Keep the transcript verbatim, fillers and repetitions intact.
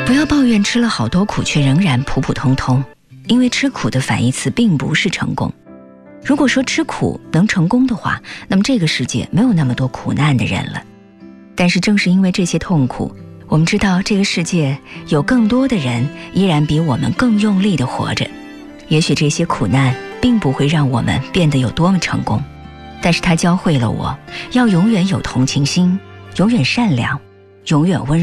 不要抱怨吃了好多苦却仍然普普通通，因为吃苦的反义词并不是成功。如果说吃苦能成功的话，那么这个世界没有那么多苦难的人了。但是正是因为这些痛苦，我们知道这个世界有更多的人依然比我们更用力地活着。也许这些苦难并不会让我们变得有多么成功，但是它教会了我要永远有同情心，永远善良，永远温柔。